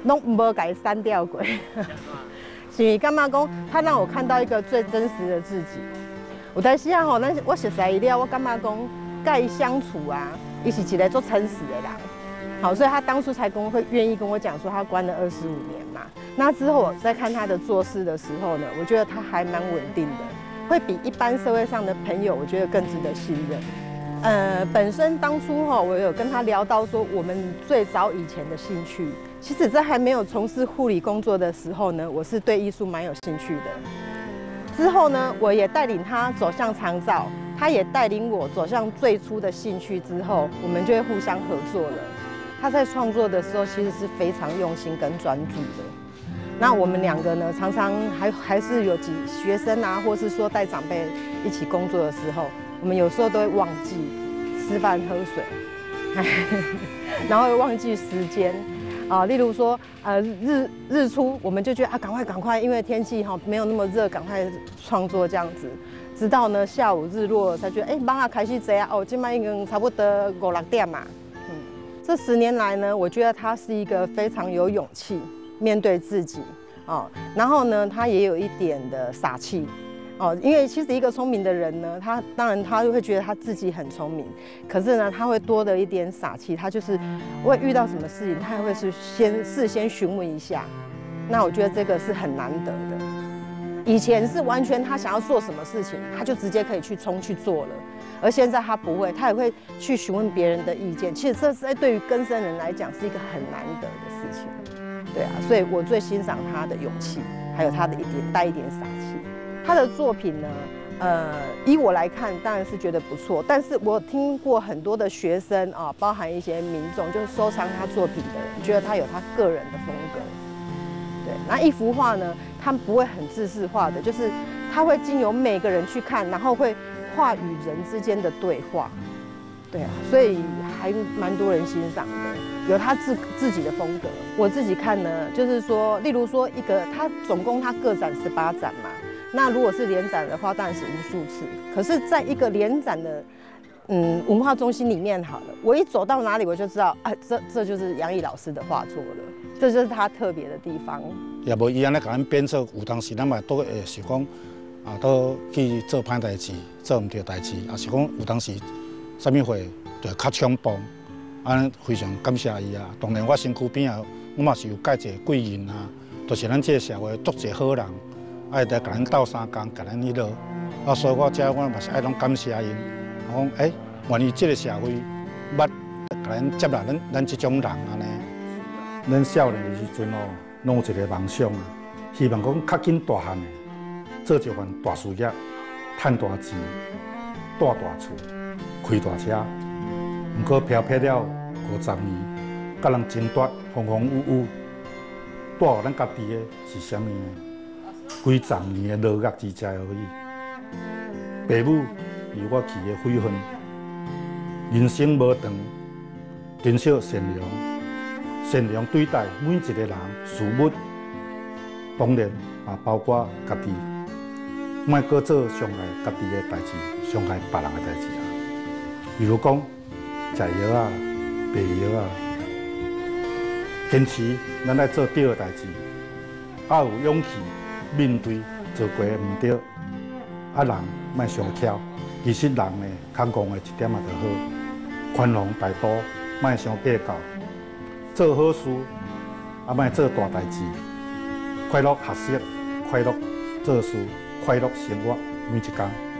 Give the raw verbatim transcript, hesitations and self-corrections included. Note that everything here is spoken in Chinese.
拢无甲伊删掉过。是感觉讲，他让我看到一个最真实的自己。有当时啊吼，咱我熟悉伊了，我感觉讲，甲伊相处啊，伊是一个做诚实的人。好，所以他当初才跟会愿意跟我讲说，他关了二十五年嘛。那之后我在看他的做事的时候呢，我觉得他还蛮稳定的，会比一般社会上的朋友，我觉得更值得信任。呃，本身当初哈，我有跟他聊到说，我们最早以前的兴趣，其实在还没有从事护理工作的时候呢，我是对艺术蛮有兴趣的。之后呢，我也带领他走向长照，他也带领我走向最初的兴趣之后，我们就会互相合作了。他在创作的时候，其实是非常用心跟专注的。那我们两个呢，常常还还是有几学生啊，或是说带长辈一起工作的时候，我们有时候都会忘记吃饭喝水，然后会忘记时间啊。例如说，呃，日日出，我们就觉得啊，赶快赶快，因为天气哈没有那么热，赶快创作这样子。直到呢下午日落，才觉得哎，晚啊开始坐啊，哦，今晚已经差不多五六点嘛。嗯，这十年来呢，我觉得他是一个非常有勇气面对自己哦，然后呢，他也有一点的傻气。哦，因为其实一个聪明的人呢，他当然他会觉得他自己很聪明，可是呢，他会多了一点傻气。他就是会遇到什么事情，他还会是先事先询问一下。那我觉得这个是很难得的。以前是完全他想要做什么事情，他就直接可以去冲去做了，而现在他不会，他也会去询问别人的意见。其实这是对于更生人来讲是一个很难得的事情，对啊，所以我最欣赏他的勇气，还有他的一点带一点傻气。他的作品呢，呃，以我来看，当然是觉得不错。但是我听过很多的学生啊，包含一些民众，就是收藏他作品的人，觉得他有他个人的风格。对，那一幅画呢，他不会很制式化的，就是他会经由每个人去看，然后会画与人之间的对话。对啊，所以还蛮多人欣赏的，有他自自己的风格。我自己看呢，就是说，例如说一个，他总共他各展十八展嘛。那如果是联展的话，当然是无数次。可是，在一个联展的嗯文化中心里面，好了，我一走到哪里，我就知道啊，这这就是杨毅老师的画作了，这就是他特别的地方。 也无伊安尼甲咱鞭策，有当时咱嘛都会是讲啊，都去做歹代志，做唔对代志，也是讲有当时啥物货就较冲动，安非常感谢伊啊。当然，我身躯边啊，我嘛是有介一个贵人啊，都、就是咱这个社会足侪好人。爱来甲咱斗相共，甲咱迄落，啊，所以我遮我嘛是爱拢感谢因。我讲，哎、欸，愿意这个社会，捌甲咱接纳咱咱这种人安尼。咱少年的时阵哦，拢有一个梦想啊，希望讲较紧大汉的，做一番大事业，赚大钱，住大厝，开大车。毋过漂泊了五十年，甲人争夺风风雨雨，带予咱家己的是啥物呢？几十年的落叶之灾而已。父母离我去的悔恨，人生无长，坚守善良，善良对待每一个人事物，当然也包括家己，莫搁做伤害家己的代志，伤害别人的代志啊。比如讲，食药啊、卖药啊，坚持咱来做对的代志，也有勇气。面对做过的唔对，啊人莫上巧，其实人呢较戆的一点也就好，宽容大度，莫伤计较，做好事，啊莫做大代志，快乐学习，快乐做事，快乐生活，每一天。